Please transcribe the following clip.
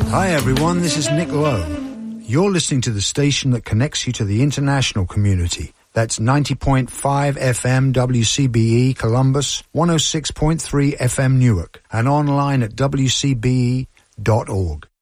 Hi everyone, this is Nick Lowe. You're listening to the station that connects you to the international community. That's 90.5 FM WCBE Columbus, 106.3 FM Newark, and online at wcbe.org.